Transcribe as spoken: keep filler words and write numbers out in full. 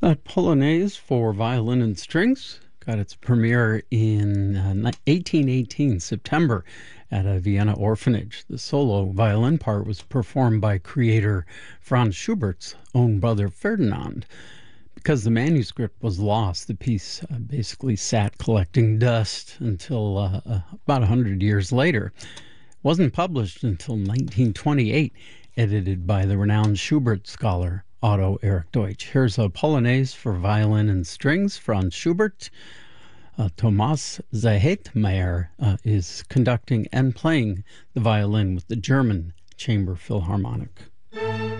That Polonaise for violin and strings got its premiere in uh, ni- eighteen eighteen, September, at a Vienna orphanage. The solo violin part was performed by creator Franz Schubert's own brother Ferdinand. Because the manuscript was lost, the piece uh, basically sat collecting dust until uh, uh, about one hundred years later. It wasn't published until nineteen twenty-eight, edited by the renowned Schubert scholar Otto Erich Deutsch. Here's a Polonaise for violin and strings, Franz Schubert. Uh, Thomas Zehetmeier uh, is conducting and playing the violin with the German Chamber Philharmonic.